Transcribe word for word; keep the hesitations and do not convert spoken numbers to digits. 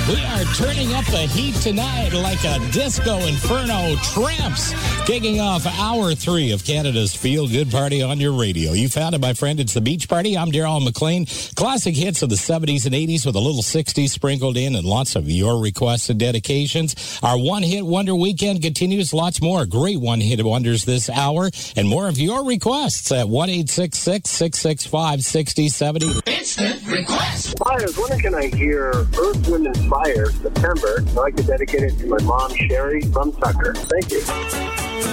We are turning up the heat tonight like a disco inferno. Tramps kicking off hour three of Canada's Feel Good Party on your radio. You found it, my friend. It's the Beach Party. I'm Daryl McLean. Classic hits of the seventies and eighties with a little sixties sprinkled in and lots of your requests and dedications. Our one-hit wonder weekend continues. Lots more great one-hit wonders this hour and more of your requests at one eight six six, six six five, six zero seven zero. Instant request. Hi, I was wondering, can I hear Earth, Wind, and Fire, September? I'd like to dedicate it to my mom, Sherry, from Tucker. Thank you.